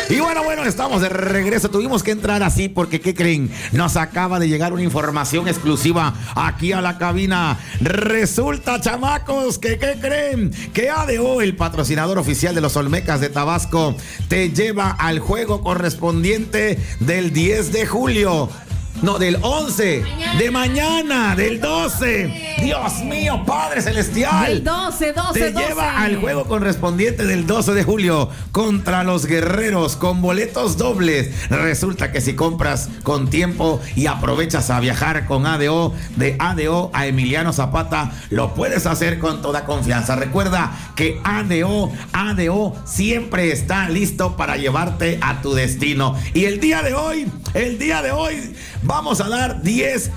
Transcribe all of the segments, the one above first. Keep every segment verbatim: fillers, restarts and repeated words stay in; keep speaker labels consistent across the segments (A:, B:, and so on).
A: Y bueno, bueno, estamos de regreso. Tuvimos que entrar así porque, ¿qué creen? Nos acaba de llegar una información exclusiva aquí a la cabina. Resulta, chamacos, que, ¿qué creen? Que A D O, el patrocinador oficial de los Olmecas de Tabasco, te lleva al juego correspondiente del diez de julio. No, del once, mañana. de mañana, del doce. Dios mío, Padre Celestial.
B: Del doce, doce,
A: Te
B: doce.
A: lleva al juego correspondiente del doce de julio contra los Guerreros con boletos dobles. Resulta que si compras con tiempo y aprovechas a viajar con A D O, de A D O a Emiliano Zapata, lo puedes hacer con toda confianza. Recuerda que A D O, A D O siempre está listo para llevarte a tu destino. Y el día de hoy, el día de hoy, vamos a dar diez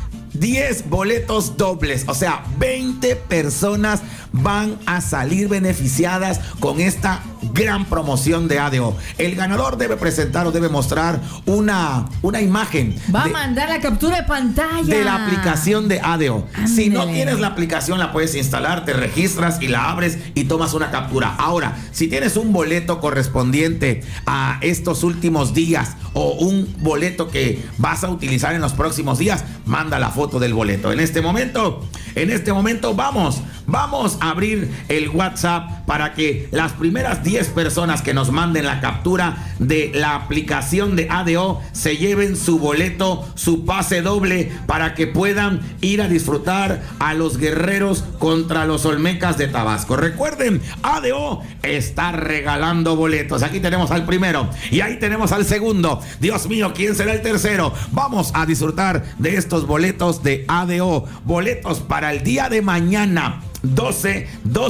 A: boletos dobles, o sea, veinte personas van a salir beneficiadas con esta gran promoción de A D O. El ganador debe presentar o debe mostrar una, una imagen.
B: Va
A: de,
B: a mandar la captura de pantalla
A: de la aplicación de A D O.
B: Ándale.
A: Si no tienes la aplicación, la puedes instalar, te registras y la abres y tomas una captura. Ahora, si tienes un boleto correspondiente a estos últimos días o un boleto que vas a utilizar en los próximos días, manda la foto del boleto. En este momento, en este momento vamos, vamos a abrir el WhatsApp para que las primeras diez personas que nos manden la captura de la aplicación de A D O se lleven su boleto, su pase doble, para que puedan ir a disfrutar a los Guerreros contra los Olmecas de Tabasco. Recuerden, A D O está regalando boletos. Aquí tenemos al primero y ahí tenemos al segundo. Dios mío, ¿quién será el tercero? Vamos a disfrutar de estos boletos de A D O. Boletos para el día de mañana. doce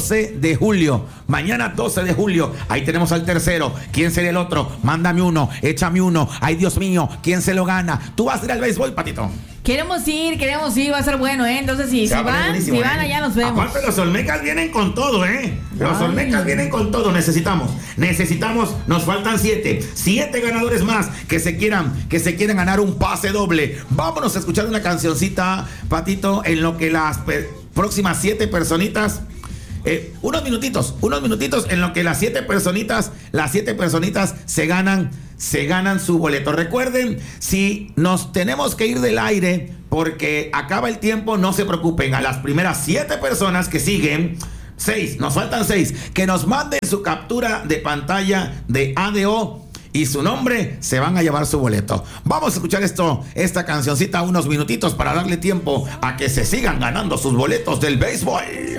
A: de julio. Mañana doce de julio. Ahí tenemos al tercero. ¿Quién sería el otro? Mándame uno, échame uno. Ay, Dios mío, ¿quién se lo gana? ¿Tú vas a ir al béisbol, Patito?
B: Queremos ir, queremos ir, va a ser bueno, ¿eh? Entonces, si, si van, si van,
A: ¿eh?
B: allá nos vemos.
A: Aparte, los Olmecas vienen con todo, ¿eh? Los Ay. Olmecas vienen con todo. Necesitamos, necesitamos, nos faltan siete. Siete ganadores más que se quieran, que se quieran ganar un pase doble. Vámonos a escuchar una cancioncita, Patito, en lo que las próximas siete personitas, eh, unos minutitos, unos minutitos en lo que las siete personitas, las siete personitas se ganan, se ganan su boleto. Recuerden, si nos tenemos que ir del aire porque acaba el tiempo, no se preocupen. A las primeras siete personas que siguen, seis, nos faltan seis, que nos manden su captura de pantalla de A D O y su nombre, se van a llevar su boleto. Vamos a escuchar esto, esta cancioncita unos minutitos para darle tiempo a que se sigan ganando sus boletos del béisbol.